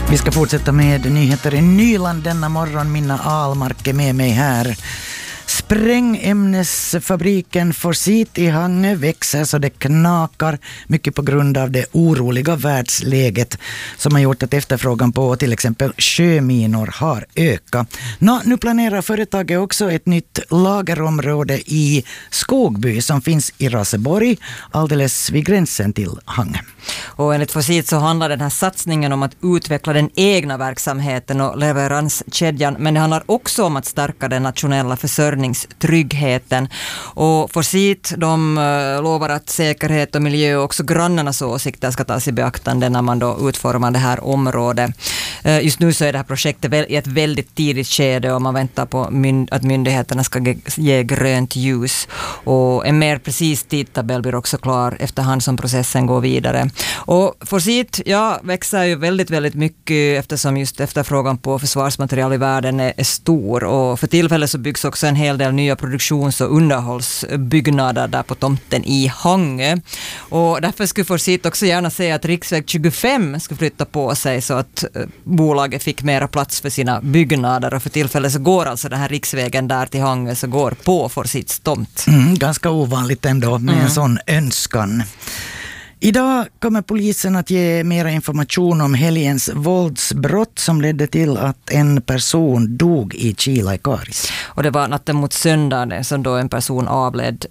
Vi ska fortsätta med nyheter i Nyland denna morgon. Minna Ahlmark är med mig här. Sprängämnesfabriken Forsit i Hangö växer så det knakar, mycket på grund av det oroliga världsläget som har gjort att efterfrågan på till exempel sjöminor har ökat. Nu planerar företaget också ett nytt lagerområde i Skogby som finns i Raseborg, alldeles vid gränsen till Hangö. Och enligt Forsit så handlar den här satsningen om att utveckla den egna verksamheten och leveranskedjan, men det handlar också om att stärka den nationella försörjningstryggheten. Och Forsit, de lovar att säkerhet och miljö och också grannarnas åsikter ska tas i beaktande när man då utformar det här området. Just nu så är det här projektet i ett väldigt tidigt skede och man väntar på att myndigheterna ska ge grönt ljus. Och en mer precis tidtabell blir också klar efterhand som processen går vidare. Och Forsit, växer ju väldigt, väldigt mycket eftersom just efterfrågan på försvarsmaterial i världen är stor. Och för tillfället så byggs också en hel del nya produktions- och underhållsbyggnader där på tomten i Hangö. Och därför skulle Forsit också gärna säga att riksväg 25 skulle flytta på sig så att bolaget fick mera plats för sina byggnader. Och för tillfället så går alltså den här riksvägen där till Hangö så går på Forsits tomt. Ganska ovanligt ändå med en sån önskan. Idag kommer polisen att ge mer information om helgens våldsbrott som ledde till att en person dog i Kila i Karis. Och det var natten mot söndagen som då en person avled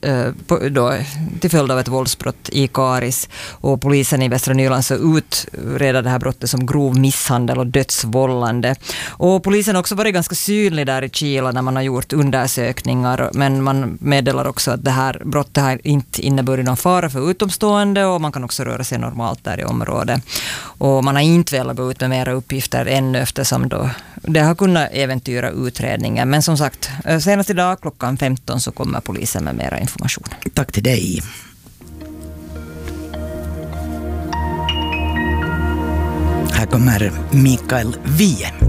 till följd av ett våldsbrott i Karis. Och polisen i Västra Nyland så utreder det här brottet som grov misshandel och dödsvållande. Och polisen har också varit ganska synlig där i Kila när man har gjort undersökningar, men man meddelar också att det här brottet har inte inneburit någon fara för utomstående och man kan också röra sig normalt där i området. Och man har inte velat gå ut med mera uppgifter ännu eftersom då det har kunnat äventyra utredningen. Men som sagt, senast idag klockan 15 så kommer polisen med mera information. Tack till dig. Här kommer Mikael Wiehe.